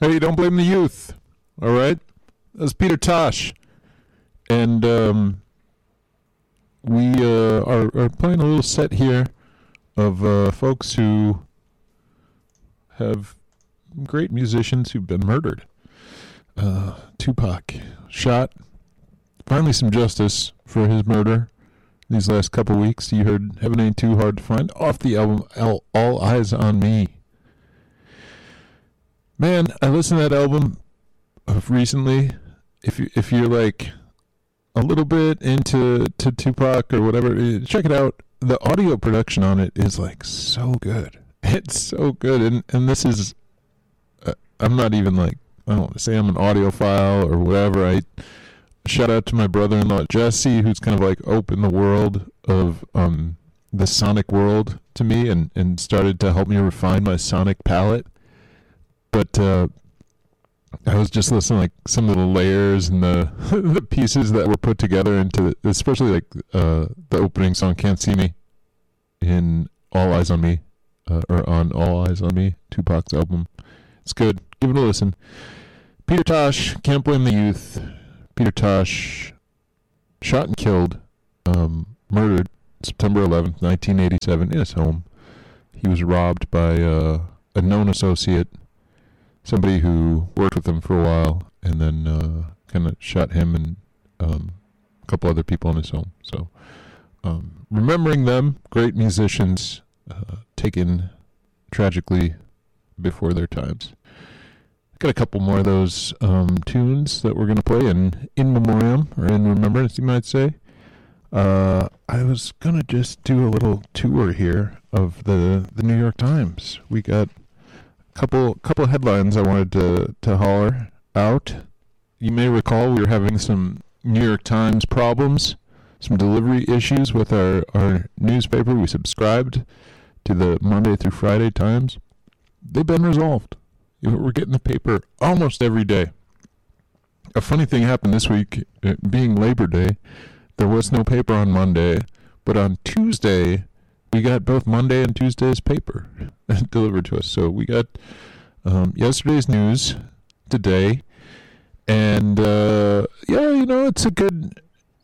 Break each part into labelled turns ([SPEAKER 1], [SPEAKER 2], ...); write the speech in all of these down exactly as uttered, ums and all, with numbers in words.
[SPEAKER 1] Hey, don't blame the youth. All right? That's Peter Tosh. And um, we uh, are, are playing a little set here of uh, folks who have great musicians who've been murdered. Uh, Tupac shot. Finally some justice for his murder these last couple weeks. You heard Heaven Ain't Too Hard to Find off the album All, All Eyes on Me. Man, I listened to that album recently. If you if you're like a little bit into to Tupac or whatever, check it out. The audio production on it is like so good. It's so good, and and this is uh, I'm not even like I don't want to say I'm an audiophile or whatever. I shout out to my brother-in-law Jesse, who's kind of like opened the world of um the sonic world to me, and and started to help me refine my sonic palette. But uh, I was just listening like some of the layers and the the pieces that were put together into the, especially like uh, the opening song "Can't See Me" in All Eyes on Me, uh, or on All Eyes on Me, Tupac's album. It's good. Give it a listen. Peter Tosh, Can't Blame the Youth. Peter Tosh, shot and killed, um, murdered September eleventh, nineteen eighty-seven, in his home. He was robbed by uh, a known associate. Somebody who worked with him for a while, and then uh, kind of shot him and um, a couple other people in his home. So, um, remembering them, great musicians, uh, taken tragically before their times. Got a couple more of those um, tunes that we're going to play in in memoriam, or in remembrance, you might say. Uh, I was going to just do a little tour here of the, the New York Times. We got Couple couple headlines I wanted to, to holler out. You may recall we were having some New York Times problems, some delivery issues with our, our newspaper. We subscribed to the Monday through Friday Times. They've been resolved. We're getting the paper almost every day. A funny thing happened this week, it being Labor Day. There was no paper on Monday, but on Tuesday we got both Monday and Tuesday's paper delivered to us. So we got um, yesterday's news today. And, uh, yeah, you know, it's a good...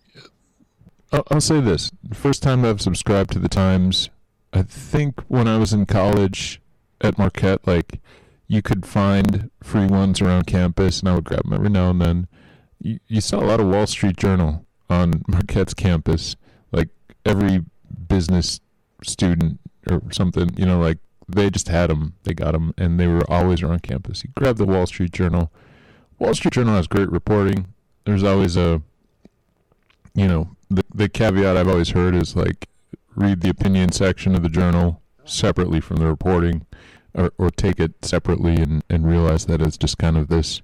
[SPEAKER 1] I'll, I'll say this. The first time I've subscribed to the Times, I think when I was in college at Marquette, like, you could find free ones around campus, and I would grab them every now and then. You, you saw a lot of Wall Street Journal on Marquette's campus. Like, every business student or something, you know, like they just had them, they got them, and they were always around campus. You grab the Wall Street Journal. Wall Street Journal has great reporting. There's always a, you know, the the caveat I've always heard is like read the opinion section of the journal separately from the reporting, or, or take it separately and, and realize that it's just kind of this,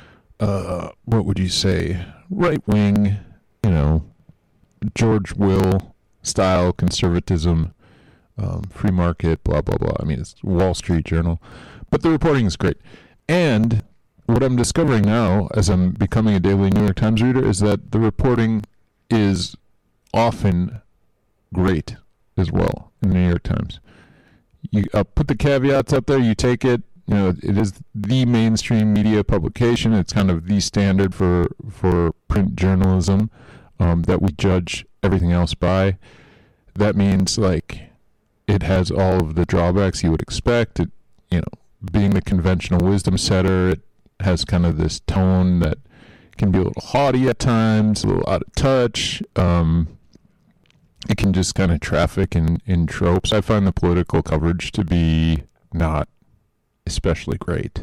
[SPEAKER 1] uh, what would you say, right wing, you know, George Will style conservatism. Um, free market, blah, blah, blah. I mean, it's Wall Street Journal. But the reporting is great. And what I'm discovering now, as I'm becoming a daily New York Times reader, is that the reporting is often great as well in the New York Times. You uh, put the caveats up there, you take it. You know, it is the mainstream media publication. It's kind of the standard for, for print journalism um, that we judge everything else by. That means, like, it has all of the drawbacks you would expect. It, you know, being the conventional wisdom setter, it has kind of this tone that can be a little haughty at times, a little out of touch. Um, it can just kind of traffic in, in tropes. I find the political coverage to be not especially great.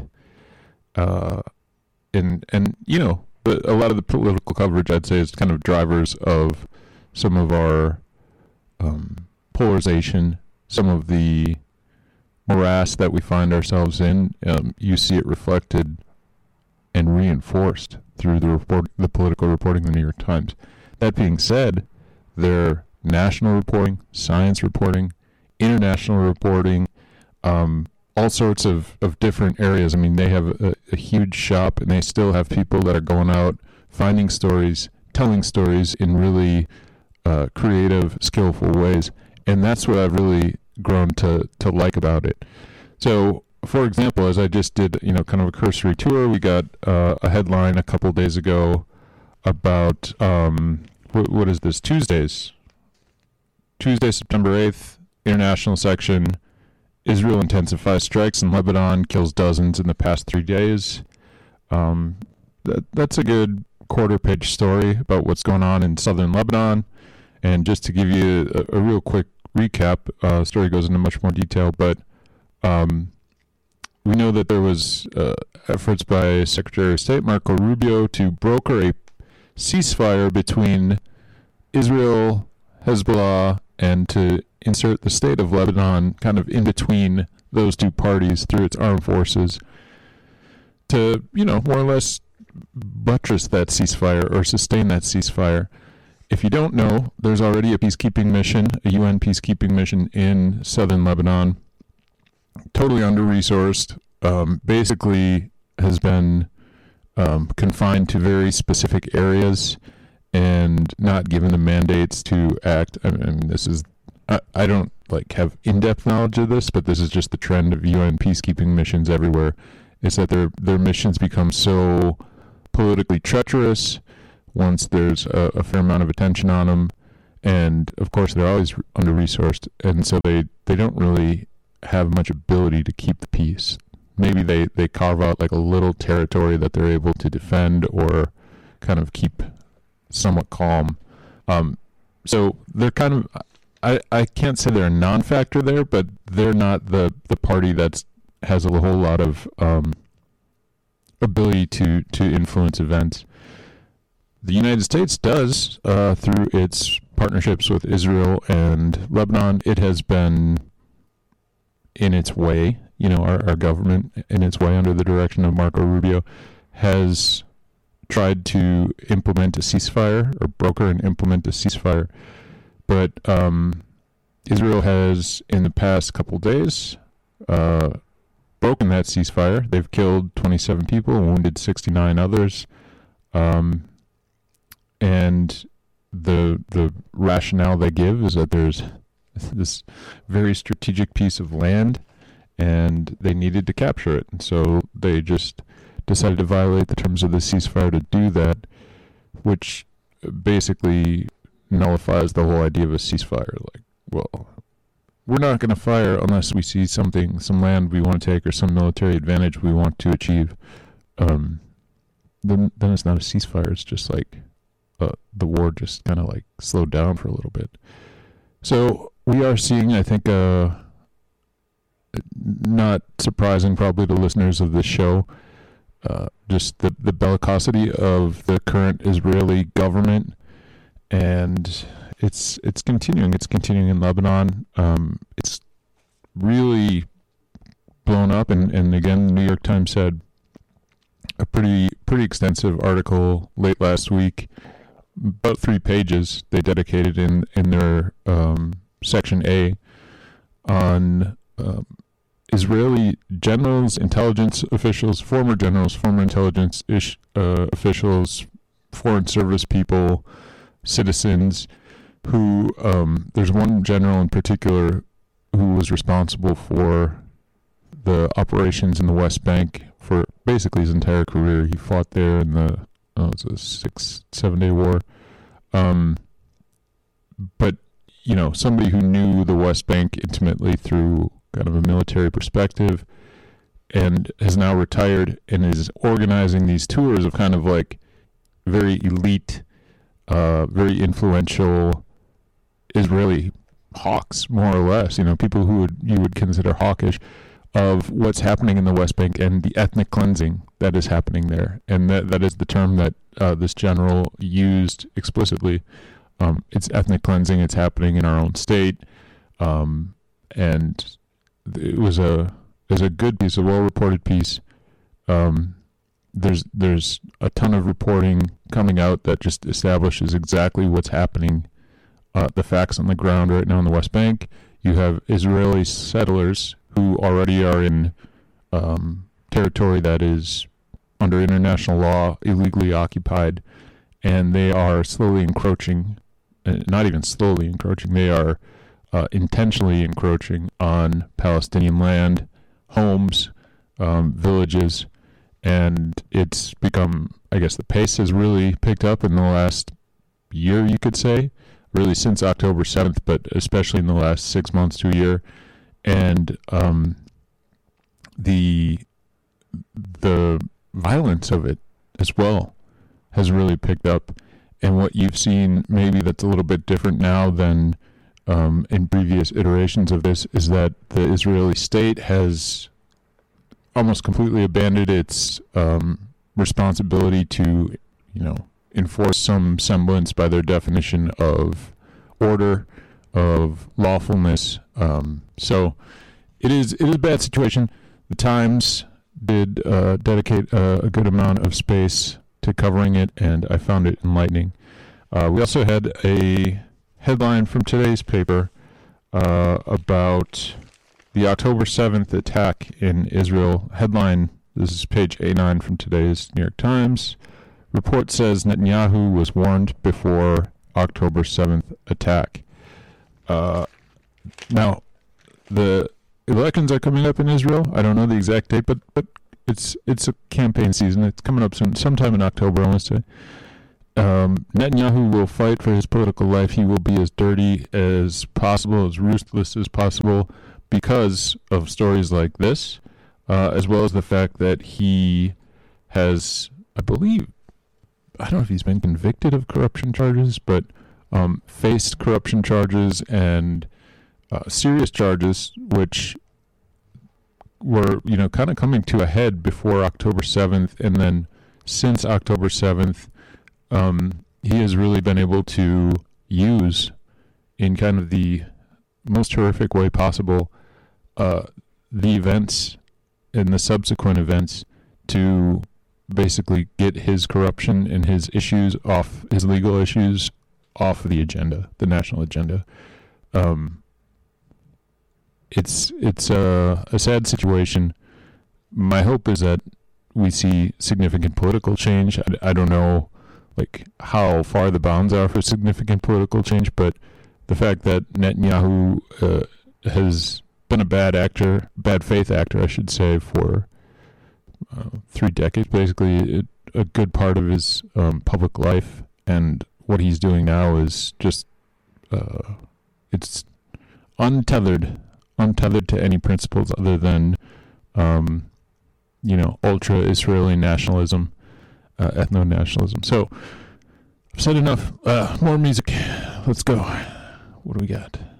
[SPEAKER 1] Uh, and, and, you know, but a lot of the political coverage, I'd say, is kind of drivers of some of our um, polarization, some of the morass that we find ourselves in. Um, you see it reflected and reinforced through the report, the political reporting of the New York Times. That being said, their national reporting, science reporting, international reporting, um, all sorts of, of different areas. I mean, they have a, a huge shop, and they still have people that are going out, finding stories, telling stories in really uh, creative, skillful ways. And that's what I've really grown to, to like about it. So for example, as I just did, you know, kind of a cursory tour, we got uh, a headline a couple days ago about, um, what, what is this, Tuesdays. Tuesday, September eighth, international section, Israel intensifies strikes in Lebanon, kills dozens in the past three days. Um, that That's a good quarter-page story about what's going on in southern Lebanon. And just to give you a, a real quick recap, uh, the story goes into much more detail, but um, we know that there was uh, efforts by Secretary of State Marco Rubio to broker a ceasefire between Israel, Hezbollah, and to insert the state of Lebanon kind of in between those two parties through its armed forces to, you know, more or less buttress that ceasefire or sustain that ceasefire. If you don't know, there's already a peacekeeping mission, a U N peacekeeping mission in southern Lebanon, totally under-resourced, um, basically has been um, confined to very specific areas and not given the mandates to act. I mean, this is, I, I don't like have in-depth knowledge of this, but this is just the trend of U N peacekeeping missions everywhere, is that their their missions become so politically treacherous once there's a, a fair amount of attention on them, and of course they're always under-resourced, and so they, they don't really have much ability to keep the peace. Maybe they, they carve out like a little territory that they're able to defend or kind of keep somewhat calm. Um, so they're kind of, I, I can't say they're a non-factor there, but they're not the, the party that's has a whole lot of um, ability to, to influence events. The United States does, uh, through its partnerships with Israel and Lebanon. It has been in its way, you know, our, our government in its way under the direction of Marco Rubio has tried to implement a ceasefire or broker and implement a ceasefire. But um, Israel has, in the past couple days, uh, broken that ceasefire. They've killed twenty-seven people, wounded sixty-nine others. Um, and the the rationale they give is that there's this very strategic piece of land and they needed to capture it. And so they just decided to violate the terms of the ceasefire to do that, which basically nullifies the whole idea of a ceasefire. Like, well, we're not going to fire unless we see something, some land we want to take or some military advantage we want to achieve. Um, then, then it's not a ceasefire. It's just like uh, the war just kind of like slowed down for a little bit. So we are seeing, I think, uh, not surprising probably to listeners of this show, uh, just the, the bellicosity of the current Israeli government, and it's it's continuing. It's continuing in Lebanon. Um, it's really blown up, and, and again, the New York Times had a pretty pretty extensive article late last week, about three pages they dedicated in in their um, section A on um, Israeli generals, intelligence officials, former generals, former intelligence ish, uh, officials, foreign service people, citizens who, um, there's one general in particular who was responsible for the operations in the West Bank for basically his entire career. He fought there in the, oh, it was a six, seven day war. Um, but, you know, somebody who knew the West Bank intimately through kind of a military perspective and has now retired and is organizing these tours of kind of like very elite, uh, very influential Israeli hawks, more or less, you know, people who would you would consider hawkish, of what's happening in the West Bank and the ethnic cleansing that is happening there. And that that is the term that uh, this general used explicitly. Um, it's ethnic cleansing. It's happening in our own state. Um, and it was a it was a good piece, a well-reported piece. Um, there's there's a ton of reporting coming out that just establishes exactly what's happening, uh, the facts on the ground right now in the West Bank. You have Israeli settlers who already are in um, territory that is under international law illegally occupied, and they are slowly encroaching, uh, not even slowly encroaching, they are uh, intentionally encroaching on Palestinian land, homes, um, villages, and it's become, I guess the pace has really picked up in the last year, you could say, really since October seventh, but especially in the last six months to a year. And um, the the violence of it as well has really picked up. And what you've seen, maybe that's a little bit different now than um, in previous iterations of this, is that the Israeli state has almost completely abandoned its um, responsibility to, you know, enforce some semblance by their definition of order, of lawfulness. Um, so it is it is a bad situation. The Times did uh, dedicate a, a good amount of space to covering it, and I found it enlightening. Uh, we also had a headline from today's paper uh, about the October seventh attack in Israel. Headline, this is page A nine from today's New York Times. Report says Netanyahu was warned before October seventh attack. Uh, now, the elections are coming up in Israel. I don't know the exact date, but but it's it's a campaign season. It's coming up soon, sometime in October, I want to say. Um, Netanyahu will fight for his political life. He will be as dirty as possible, as ruthless as possible, because of stories like this, uh, as well as the fact that he has, I believe, I don't know if he's been convicted of corruption charges, but um, faced corruption charges and uh, serious charges, which were, you know, kind of coming to a head before October seventh, and then since October seventh, um, he has really been able to use, in kind of the most horrific way possible, uh, the events and the subsequent events to basically get his corruption and his issues off, his legal issues off the agenda, the national agenda. Um, it's it's a, a sad situation. My hope is that we see significant political change. I, I don't know, like, how far the bounds are for significant political change, but the fact that Netanyahu uh, has been a bad actor, bad faith actor, I should say, for uh, three decades, basically, it, a good part of his um, public life, and what he's doing now is just, uh, it's untethered, untethered to any principles other than, um, you know, ultra-Israeli nationalism, uh, ethno-nationalism. So, I've said enough. Uh, more music. Let's go. What do we got?